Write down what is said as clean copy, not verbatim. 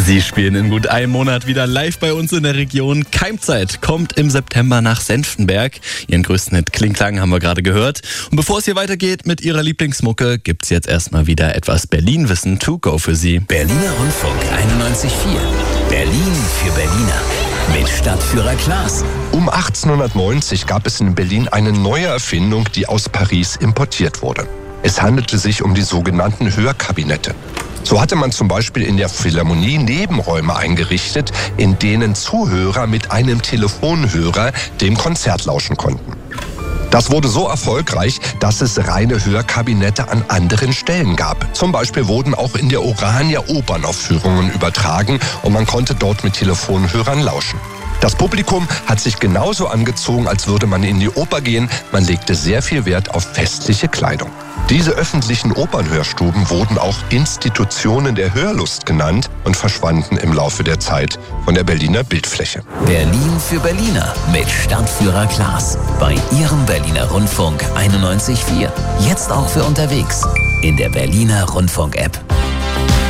Sie spielen in gut einem Monat wieder live bei uns in der Region. Keimzeit kommt im September nach Senftenberg. Ihren größten Hit Klingklang haben wir gerade gehört. Und bevor es hier weitergeht mit Ihrer Lieblingsmucke, gibt's jetzt erstmal wieder etwas Berlin-Wissen to go für Sie. Berliner Rundfunk 91.4. Berlin für Berliner. Mit Stadtführer Klaas. Um 1890 gab es in Berlin eine neue Erfindung, die aus Paris importiert wurde. Es handelte sich um die sogenannten Hörkabinette. So hatte man zum Beispiel in der Philharmonie Nebenräume eingerichtet, in denen Zuhörer mit einem Telefonhörer dem Konzert lauschen konnten. Das wurde so erfolgreich, dass es reine Hörkabinette an anderen Stellen gab. Zum Beispiel wurden auch in der Orania Opernaufführungen übertragen und man konnte dort mit Telefonhörern lauschen. Das Publikum hat sich genauso angezogen, als würde man in die Oper gehen. Man legte sehr viel Wert auf festliche Kleidung. Diese öffentlichen Opernhörstuben wurden auch Institutionen der Hörlust genannt und verschwanden im Laufe der Zeit von der Berliner Bildfläche. Berlin für Berliner mit Stadtführer Klaas. Bei Ihrem Berliner Rundfunk 91.4. Jetzt auch für unterwegs. In der Berliner Rundfunk-App.